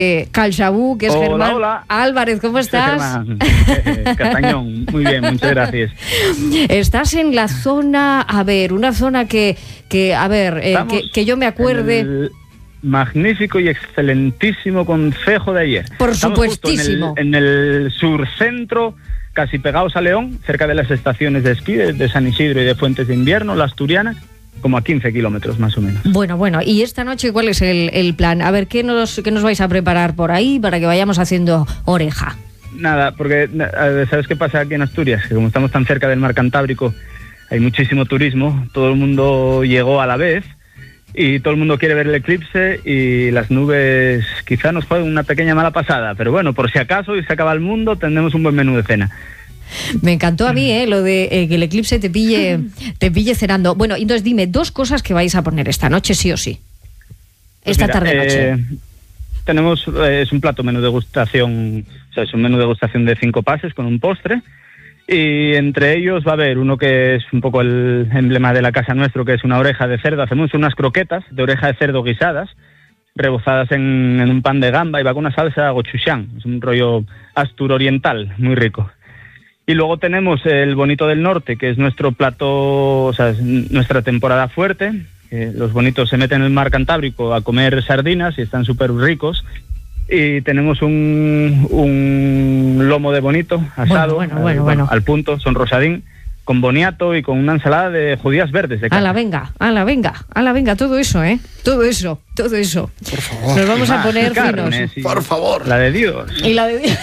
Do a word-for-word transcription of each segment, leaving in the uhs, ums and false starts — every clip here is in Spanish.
Eh, Calxabú, que es hola, Germán hola. Álvarez, ¿cómo estás? Eh, Castañón, muy bien, muchas gracias. Estás en la zona, a ver, una zona que, que a ver, eh, que, que yo me acuerde... El magnífico y excelentísimo concejo de ayer. Por Estamos supuestísimo. justo en el, en el sur centro, casi pegados a León, cerca de las estaciones de esquí de, de San Isidro y de Fuentes de Invierno, la Asturiana, como a quince kilómetros más o menos. Bueno, bueno, y esta noche, ¿cuál es el, el plan? A ver, ¿qué nos, ¿qué nos vais a preparar por ahí para que vayamos haciendo oreja? Nada, porque ¿sabes qué pasa aquí en Asturias? Que como estamos tan cerca del mar Cantábrico, hay muchísimo turismo, todo el mundo llegó a la vez y todo el mundo quiere ver el eclipse y las nubes quizá nos jueguen una pequeña mala pasada, pero bueno, por si acaso y se acaba el mundo, tendremos un buen menú de cena. Me encantó a mí, ¿eh? Lo de eh, que el eclipse te pille, te pille cenando. Bueno, entonces dime dos cosas que vais a poner esta noche, sí o sí. Esta pues mira, tarde-noche. Eh, tenemos, eh, es un plato menú degustación, o sea, es un menú degustación de cinco pases con un postre. Y entre ellos va a haber uno que es un poco el emblema de la casa nuestro, que es una oreja de cerdo. Hacemos unas croquetas de oreja de cerdo guisadas, rebozadas en, en un pan de gamba y va con una salsa gochujang. Es un rollo astur-oriental, muy rico. Y luego tenemos el bonito del norte, que es nuestro plato, o sea, es nuestra temporada fuerte. Eh, los bonitos se meten en el mar Cantábrico a comer sardinas y están súper ricos. Y tenemos un, un lomo de bonito asado, bueno, bueno, bueno, al, bueno. al punto, son rosadín, con boniato y con una ensalada de judías verdes. De ala, venga, ala, venga, ala, venga, todo eso, ¿eh? Todo eso, todo eso. Por favor. Nos vamos a poner carne, finos. sí. Por favor. La de Dios. Y la de...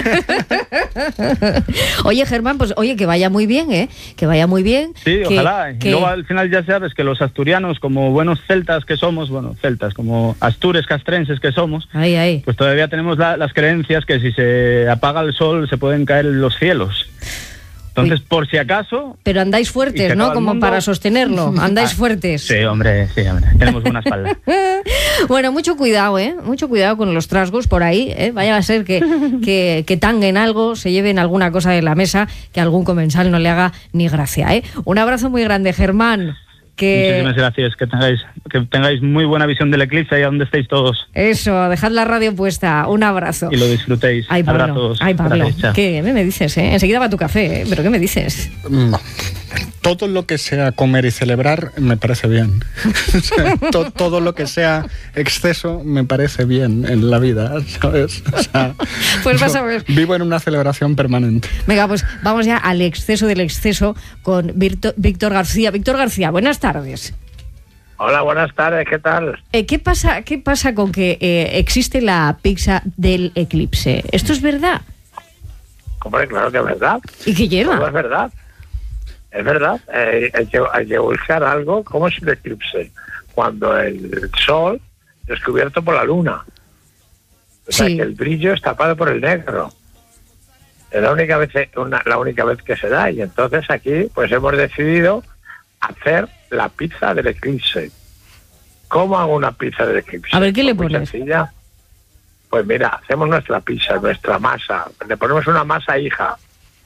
Oye, Germán, pues oye, que vaya muy bien, ¿eh? Que vaya muy bien. Sí, que, ojalá. que... Y luego al final ya sabes que los asturianos, como buenos celtas que somos, bueno, celtas, como astures castrenses que somos, ahí, ahí. pues todavía tenemos la, las creencias que si se apaga el sol se pueden caer los cielos. Entonces, Uy. por si acaso... Pero andáis fuertes, ¿no? Como mundo... para sostenerlo. Andáis ah, fuertes. Sí, hombre, sí, hombre. Tenemos buena espalda. Bueno, mucho cuidado, ¿eh? Mucho cuidado con los trasgos por ahí, ¿eh? Vaya a ser que, que, que tanguen algo, se lleven alguna cosa de la mesa, que algún comensal no le haga ni gracia, ¿eh? Un abrazo muy grande, Germán. Que... Muchísimas gracias, que tengáis, que tengáis muy buena visión del eclipse allá donde estéis todos. Eso, dejad la radio puesta, un abrazo. Y lo disfrutéis. Ay, Pablo, abrazos. Ay, Pablo, Gracias, ¿qué me dices? Eh? Enseguida va tu café, ¿eh? ¿Pero qué me dices? No. Todo lo que sea comer y celebrar me parece bien. O sea, to, todo lo que sea exceso me parece bien en la vida, ¿sabes? O sea, pues vas a ver. Vivo en una celebración permanente. Venga, pues vamos ya al exceso del exceso con Víctor, Víctor García. Víctor García, buenas tardes. Hola, buenas tardes, ¿qué tal? Eh, ¿qué pasa, qué pasa con que eh, existe la pizza del eclipse? ¿Esto es verdad? Hombre, claro que es verdad. ¿Y qué lleva? Todo es verdad. Es verdad. Eh, hay, que, hay que buscar algo. ¿Cómo es el eclipse? Cuando el sol es cubierto por la luna. O sea, sí. que el brillo es tapado por el negro. Es la única vez, una, la única vez que se da. Y entonces aquí pues hemos decidido hacer la pizza del eclipse. ¿Cómo hago una pizza del eclipse? A ver, ¿qué le pues pones? Muy sencilla. Pues mira, hacemos nuestra pizza, nuestra masa. Le ponemos una masa hija.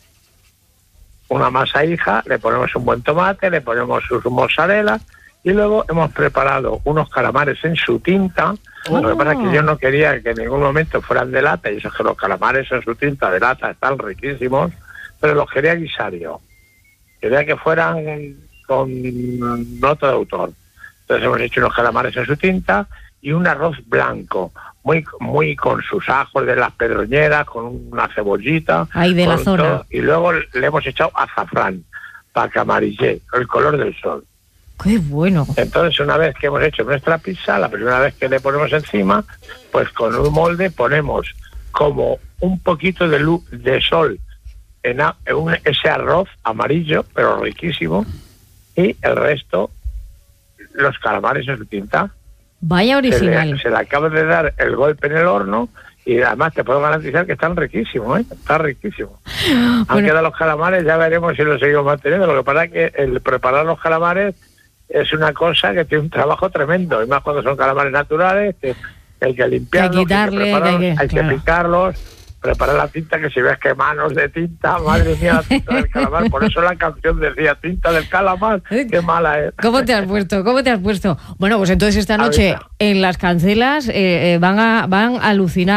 Una masa hija, le ponemos un buen tomate, le ponemos su mozzarella y luego hemos preparado unos calamares en su tinta. Oh. Lo que pasa es que yo no quería que en ningún momento fueran de lata, y eso es que los calamares en su tinta de lata están riquísimos, pero los quería guisar yo. Quería que fueran con nota de autor. Entonces hemos hecho unos calamares en su tinta y un arroz blanco, muy muy con sus ajos de las pedroñeras, con una cebollita. Ahí de la zona. Todo, y luego le hemos echado azafrán para que amarille, el color del sol. ¡Qué bueno! Entonces, una vez que hemos hecho nuestra pizza, la primera vez que le ponemos encima, pues con un molde ponemos como un poquito de luz de sol en, a, en un, ese arroz amarillo, pero riquísimo, y el resto, los calamares en su tinta. Vaya original. Se le, se le acaba de dar el golpe en el horno y además te puedo garantizar que están riquísimos, ¿eh? Está riquísimo. Bueno. Han quedado los calamares, ya veremos si los seguimos manteniendo. Lo que pasa es que el preparar los calamares es una cosa que tiene un trabajo tremendo, y más cuando son calamares naturales, que hay que limpiarlos, hay que, quitarle, hay que, hay que, hay claro. que picarlos, preparar la tinta, que si ves que manos de tinta, madre mía, la tinta del calamar. Por eso la canción decía tinta del calamar, qué mala es. ¿Cómo te has puesto? ¿Cómo te has puesto? Bueno, pues entonces esta noche en las cancelas eh, eh, van a van a alucinar.